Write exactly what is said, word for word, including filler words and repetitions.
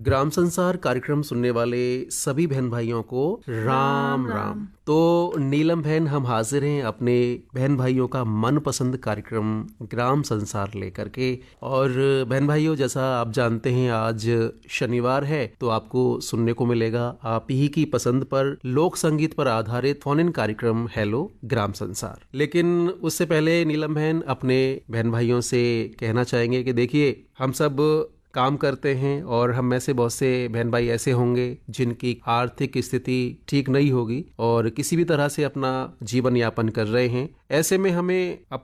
ग्राम संसार कार्यक्रम सुनने वाले सभी बहन भाइयों को राम राम। तो नीलम बहन, हम हाजिर हैं अपने बहन भाइयों का मनपसंद कार्यक्रम ग्राम संसार लेकर के। और बहन भाइयों, जैसा आप जानते हैं आज शनिवार है, तो आपको सुनने को मिलेगा आप ही की पसंद पर लोक संगीत पर आधारित फोन इन कार्यक्रम हेलो ग्राम संसार। लेकिन उससे पहले नीलम बहन अपने बहन भाइयों से कहना चाहेंगे कि देखिए, हम सब काम करते हैं और हम में से बहुत से बहन भाई ऐसे होंगे जिनकी आर्थिक स्थिति ठीक नहीं होगी और किसी भी तरह से अपना जीवन यापन कर रहे हैं। ऐसे में हमें